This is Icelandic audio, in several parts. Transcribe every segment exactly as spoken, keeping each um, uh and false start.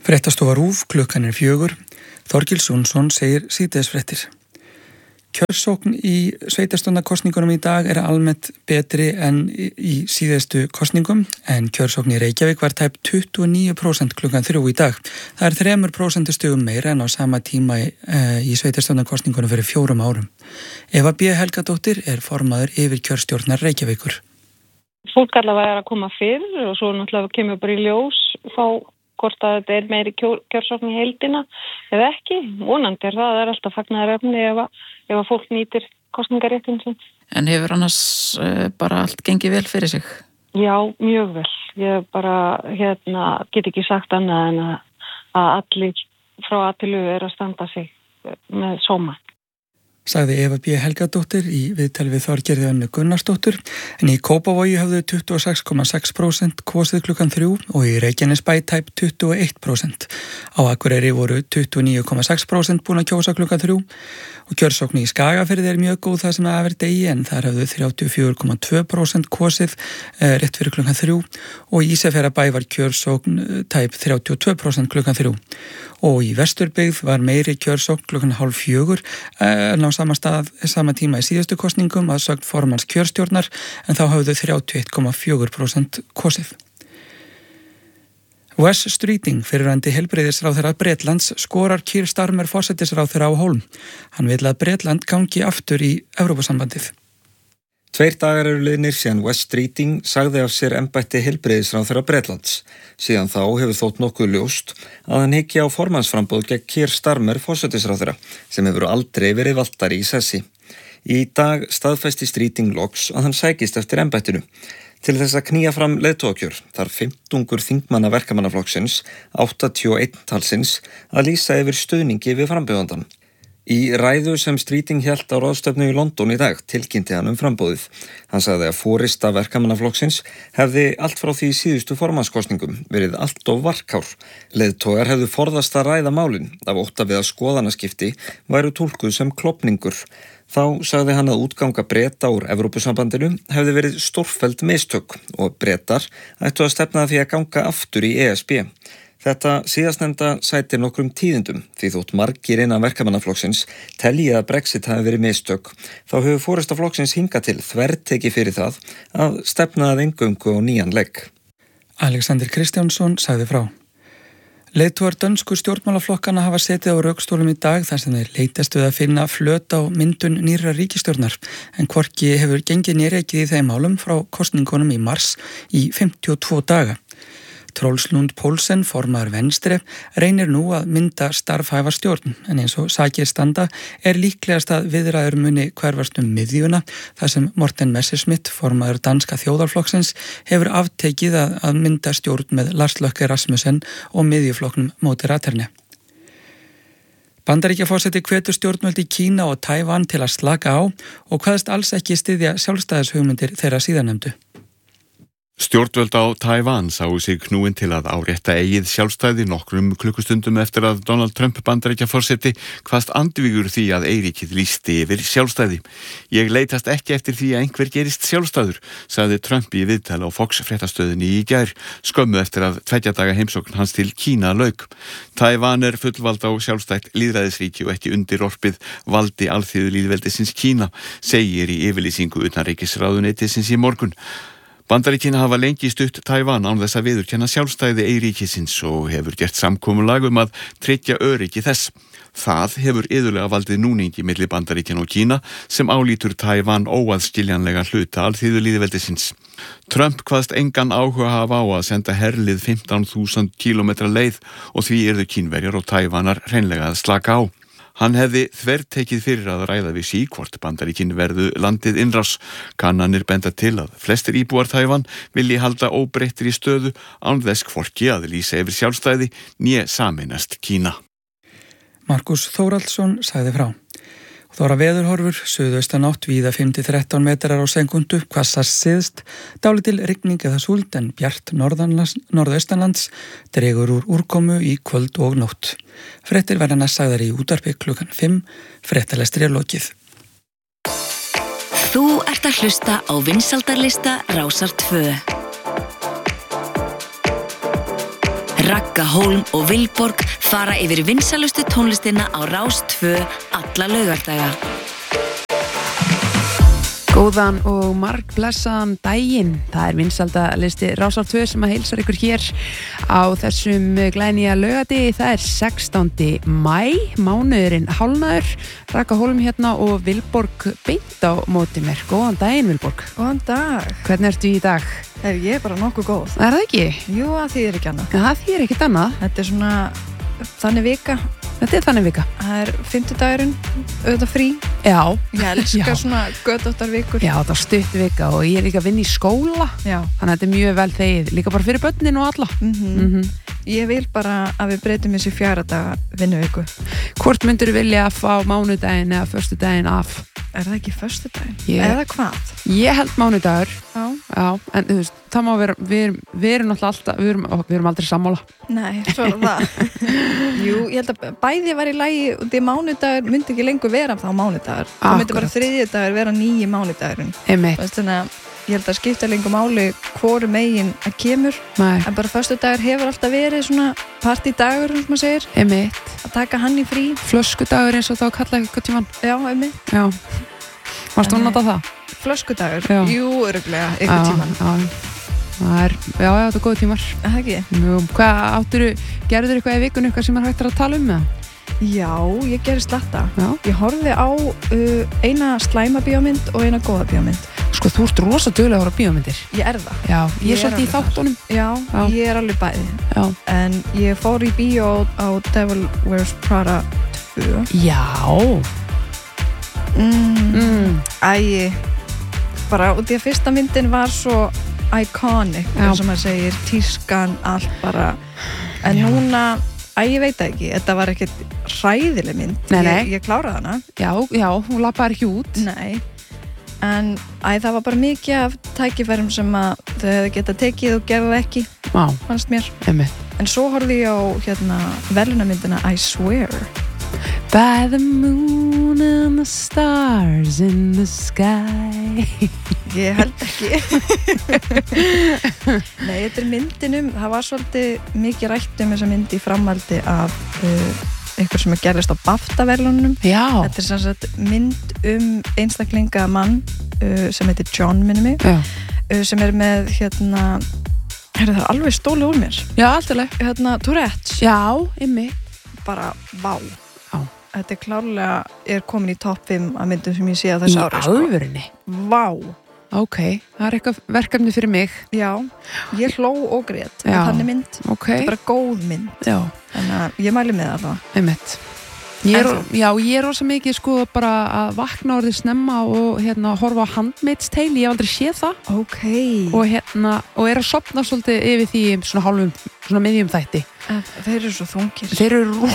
Fréttastofa RÚV, klukkan er fjögur. Þorgils Jónsson segir síðdegisfréttir. Kjörsókn í sveitarstjórnarkosningunum í dag er almennt betri en í síðustu kosningum, en kjörsókn í Reykjavík var tæp tuttugu og níu prósent klukkan þrjú í dag. Það er þremur prósentustigum meira en á sama tíma í, í sveitarstjórnarkosningunum fyrir fjórum árum. Eva B. Helgadóttir er formaður yfir kjörstjórnar Reykjavíkur. Fólk allavega er að koma fyrr og svo náttúrulega kemur bara í ljós þá hvort að þetta er meiri kjörsókn í heildina eða ekki. Vonandi er það, það er alltaf fagnaðarefni ef að, ef að fólk nýtir kosningaréttinn sinn. En hefur annars uh, bara allt gengið vel fyrir sig? Já, mjög vel. Ég bara hérna, get ekki sagt annað en að, að allir frá A til U er að standa sig með sóma. Sagði Eva B. Helgadóttir í viðtali við Þorgerði Önnu Gunnarsdóttur, en í Kópavogi höfðu tuttugu og sex komma sex prósent kosið klukkan þrjú og í Reykjanesbæ tæp tuttugu og eitt prósent. Á Akureyri voru tuttugu og níu komma sex prósent búin að kjósa klukkan þrjú og kjörsókn í Skagafirði er mjög góð það sem að verið degi, en þar höfðu þrjátíu og fjögur komma tvö prósent kosið eh, rétt fyrir klukkan þrjú og í Ísafjarðarbæ var kjörsókn tæp þrjátíu og tvö prósent klukkan þrjú. Og í Vesturbyggð var meiri kjörsókn klukkan hálf fjögur en á sama stað, sama tíma í síðustu kosningum að sögn formanns kjörstjórnar, en þá hafðu þrjátíu og eitt komma fjögur prósent kosið. Wes Streeting, fyrrverandi heilbrigðisráðherra Bretlands, skorar Keir Starmer forsætisráðherra á hólm. Hann vill að Bretland gangi aftur í Evrópusambandið. Tveir dagar eru liðnir síðan Wes Streeting sagði af sér embætti heilbrigðisráðherra Bretlands. Síðan þá hefur þótt nokkuð ljóst að hann hyggi á formannsframboð gegn Keir Starmer forsætisráðherra, sem hefur aldrei verið valtari í sessi. Í dag staðfesti Streeting loks að hann sækist eftir embættinu. Til þess að knýja fram leiðtogakjör þarf fimmtungur þingmanna verkamannaflokksins, áttatíu og eitt talsins, að lýsa yfir stuðningi við frambjóðandann. Í ræðu sem Streeting hélt á ráðstefnu í London í dag tilkynnti hann um framboðið. Hann sagði að forysta verkamannaflokksins hefði allt frá því síðustu formannskosningum verið allt of varkár. Leiðtogar hefðu forðast að ræða málin af ótta við að skoðanaskipti væru túlkuð sem klofningur. Þá sagði hann að útganga Breta úr Evrópusambandinu hefði verið stórfelld mistök og Bretar ættu að stefna því að ganga aftur í E S B. Þetta síðastnefnda sætir nokkrum tíðindum því þótt margir innan verkamannaflokksins telji að Brexit hafi verið mistök, þá hefur forysta flokksins hingað til þverteki fyrir það að stefna að eingöngu og nýjan legg. Alexander Kristjánsson sagði frá. Leiðtogar dönsku stjórnmálaflokkana hafa setið á rökstólum í dag þar sem þeir leitast við að finna flöt á myndun nýrra ríkisstjórnar, en hvorki hefur gengið né rekið í þeim málum frá kosningunum í mars í fimmtíu og tvo daga. Troels Lund Poulsen, formaður Venstre, reynir nú að mynda starfhæfa stjórn, en eins og sakir standa er líklegast að viðræður muni hverfast um miðjuna, þar sem Morten Messerschmidt, formaður danska þjóðarflokksins, hefur aftekið að, að mynda stjórn með Lars Løkke Rasmussen og miðjuflokknum Moderaterna. Bandaríkjaforseti hvetur stjórnvöld í Kína og Tævan til að slaka á og kvaðst alls ekki styðja sjálfstæðishugmyndir þeirra síðarnefndu. Stjórnvöld á Tævan sáu sig knúin til að árétta eigið sjálfstæði nokkrum klukkustundum eftir að Donald Trump bandaríkjaforseti kvaðst andvígur því að eyríkið lýsti yfir sjálfstæði. Ég leitast ekki eftir því að einhver gerist sjálfstæður, sagði Trump í viðtali á Fox fréttastöðinni í gær, skömmu eftir að tveggja daga heimsókn hans til Kína lauk. Tævan er fullvalda og sjálfstætt lýðræðisríki og ekki undirorpið valdi alþýðulýðveldisins Kína, segir í yfirlýsingu utanríkisráðuneytisins í morgun. Bandaríkin hafa lengi stutt Tævan án þess að viðurkenna sjálfstæði eyríkisins og hefur gert samkomulag um að tryggja öryggi þess. Það hefur iðulega valdið núningi milli Bandaríkin og Kína sem álítur Tævan óaðskiljanlega hluta alþýðulýðveldisins. Trump kvaðst engan áhuga hafa á að senda herlið fimmtán þúsund kílómetra leið og því yrðu Kínverjar og Tævanar hreinlega að slaka á. Hann hefði þvertekið fyrir að ræða við sí hvort Bandaríkin verðu landið innrás. Kannanir benda til að flestir íbúar Tævan vilji halda óbreyttri stöðu án þess hvorki að lýsa yfir sjálfstæði né sameinast Kína. Markus Þóraldsson sagði frá. Þóra veðurhorfur, suðaustan átt víða fimm til þrettán metrar á sekundu, hvassast syðst, dálítil rigning eða súld en bjart norðaustanlands, dregur úr úrkomu í kvöld og nótt. Fréttir verða næst sagðar í útvarpi klukkan fimm, fréttalestri er lokið. Þú ert að hlusta á vinsældarlista Rásar tvö. Ragga Hólm og Vilborg fara yfir vinsælustu tónlistina á Rás tvö alla laugardaga. Góðan og margblessaðan daginn. Það er vinsældalisti Rásar tvö sem að heilsar ykkur hér á þessum glænýja laugardegi. Það er sextándi maí, mánuðurinn hálfnaður. Ragga Hólm hérna og Vilborg beint á móti mér. Góðan daginn, Vilborg. Góðan dag. Hvernig ertu í dag? Er ég bara nokkuð góð. Er það ekki? Jú, það þýðir ekki annað. Það þýðir ekkert annað. Þetta er svona þannig vika. Þetta er þannig vika. Það er fimmtudagurinn, auðvitað frí. Já. Ég elska Já. svona götóttar vikur. Já, þetta er stutt vika og ég er líka að vinna í skóla. Já. Þannig að þetta er mjög vel þegið. Líka bara fyrir börnin og alla. Mm-hmm. Mm-hmm. Ég vil bara að við breytum þessi fjara daga vinnuviku. Hvort myndur þú vilja að fá mánudaginn eða föstudaginn af? Er það ekki föstudaginn? Ég- Eða hvað? Ég held mánudagur. Já. Já, en þú veist, það má vera, við erum, við erum náttúrulega alltaf, við erum, ó, við erum aldrei sammála. Nei, svo er það. Jú, ég held að bæði var í lagi og því mánudagur myndi ekki lengur vera þá mánudagur. Það myndi bara Akkurat. þriðjudagur vera nýji mánudagurinn. Einmitt. Veist, þannig að ég held að skipta lengur máli hvoru megin að kemur. Nei, En bara föstudagur hefur alltaf verið svona partídagur, eins og maður segir, einmitt. að taka hann í frí. Flöskudagur eins og þá kalla eitthvað tímann. Já, einmitt. Já. Varst þú að En- nota það? Flöskudagur, Já. jú, öruglega, einhver tíman. Já, það er, já, já, þetta er góð tímar. Er það ekki? Jú, hvað átturu, gerður eitthvað í vikunni eitthvað sem er hægt að tala um með? Já, ég gerði slatta. Já. Ég horfði á uh, eina slæma bíómynd og eina góða bíómynd. Sko, þú ert rosa duglega að horfa á bíómyndir. Ég er það. Já, ég Ég er er svolítið í alveg þar. þáttunum. Já, Já. ég er alveg bæði. Já. En ég fór í bíó á Devil Wears Prada tvö. Já. Mm. Mm. Æ, bara út í að fyrsta myndin var svo iconic, Já. eins og maður segir, tískan, allt bara. En Já. núna, æ, ég veit það ekki, þetta var ekkert hræðileg mynd. Nei, nei. Ég, ég kláraði hana. Já, já, hún lappaði ekki út. Nei. En æ, það var bara mikið af tækifærum sem að þau hefðu getað tekið og gerði það ekki, Já, fannst mér. einmitt. En svo horfði ég á hérna verðlaunamyndina I Swear. By the moon and the stars in the sky. Ég held ekki. Nei, þetta er myndin um, það var svolítið mikið rætt um þessa mynd í framhaldi af uh, eitthvað sem er gerðist á BAFTA-verðlaununum. Já. Þetta er sem sagt mynd um einstaklinga mann uh, sem heitir John, minni mig, Já, uh, sem er með hérna, herri það er alveg stólið úr mér, já, alltaf. hérna Tourette's. Já, einmitt. Bara, vá. Já. Þetta er klárlega, er komin í topp fimm að myndum sem ég sé á þessu Í ári. sko. alvörinni. Vá. Ok, það er eitthvað verkefni fyrir mig. Já, ég hló og grét. Já. Þannig mynd. Ok. Þetta er bara góð mynd. Já, Þannig að ég mæli með það. einmitt. Ég er, En þú? já, ég er rosa mikið sko bara að vakna orðið snemma og hérna horfa á Handmaid's Tale, ég hef aldrei séð það. Ok. Og hérna, og er að sopna svolítið yfir því í svona hálfum, svona miðjum þætti. Þeir eru svo þungir. Þeir eru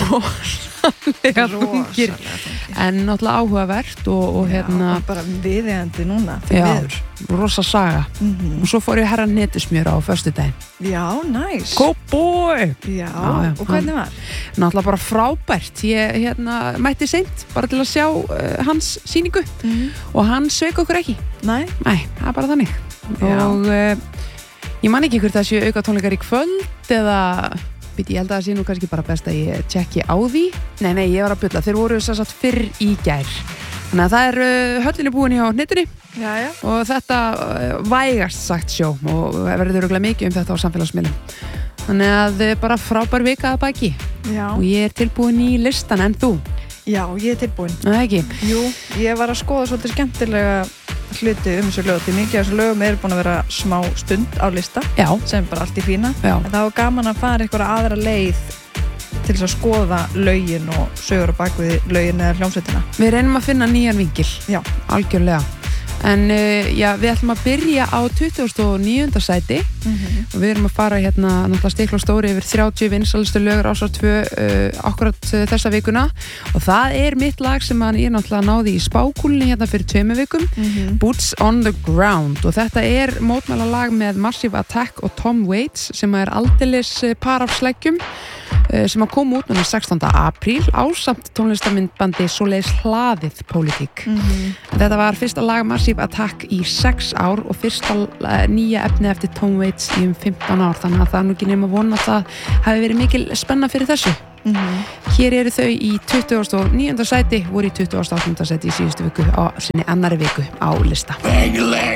rosalega þungir, Rosalega þungir. en náttúrulega áhugavert og, og hérna, Já, og bara viðeigandi núna, því já, miður. rosa saga. Mm Og svo fór ég að herra netusmjöra á föstudaginn. Já, næs. Cowboy! Já, Já, já, og hvernig var? Náttúrulega bara frábært. Ég hérna, mætti seint bara til að sjá uh, hans sýningu Mm. og hann sveik okkur ekki. Næ, Nei, það er bara þannig. Já. Og uh, ég man ekki hvort það séu auka tónleikar í kvöld eða, býti, ég held að það sé nú kannski bara best að ég tjekki á því. Nei, nei, ég var að bulla. Þeir voru sem sagt fyrr í gær. Þannig að það er uh, höllinni búin hjá nettunni já, já. og þetta uh, vægast sagt sjó og verður örugglega mikið um þetta á samfélagsmiðlum. Þannig að uh, bara frábær vika að baki Já. og ég er tilbúin í listan, en þú? Já, ég er tilbúin. Nei, ekki? Jú, ég var að skoða svolítið skemmtilega hluti um þessu lög. Því mikið af þessu lögum er búin að vera smá stund á lista, Já, sem bara allt í fína. já, En það var gaman að fara eitthvað aðra leið til þess að skoða lögin og sögur á bakvið lögin eða hljómsveitina. við reynum að finna nýjan vingil. Já. Algjörlega. En uh, já, við ætlum að byrja á tuttugasta og níunda sæti Mm-hmm. og við erum að fara hérna náttúrulega stikla og stóri yfir þrjátíu vinsælustu lögur Rásar tvö uh, akkurat uh, þessa vikuna og það er mitt lag sem hann er náttúrulega náði í spákúlunni hérna fyrir tveimur vikum, Mm-hmm. Boots on the Ground, og þetta er mótmæla lag með Massive Attack og Tom Waits sem er aldeilis uh, par af sleggjum sem að koma út núna sextánda apríl ásamt tónlistarmyndbandi svoleiðis hlaðið pólitík. Mm-hmm. Þetta var fyrsta lag Massive Attack í sex ár og fyrsta nýja efni eftir Tom Waits í um fimmtán ár, þannig að það er nú ekki nema að vona að það hafi verið mikil spenna fyrir þessu. Mm-hmm. Hér eru þau í tuttugasta og níunda sæti, voru í tuttugasta og áttunda sæti í síðustu viku á sinni annari viku á lista.